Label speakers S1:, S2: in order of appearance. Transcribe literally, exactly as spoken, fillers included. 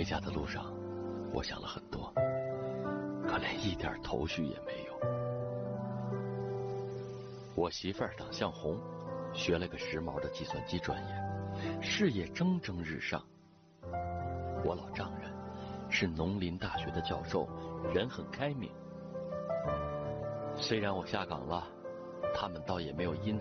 S1: 家的路上，我想了很多，可连一点头绪也没有。我媳妇儿党向红，学了个时髦的计算机专业，事业蒸蒸日上。我老丈人是农林大学的教授，人很开明。虽然我下岗了，他们倒也没有因